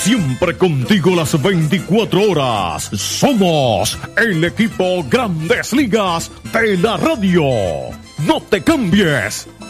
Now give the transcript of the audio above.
Siempre contigo las 24 horas. Somos el equipo Grandes Ligas de la radio. No te cambies.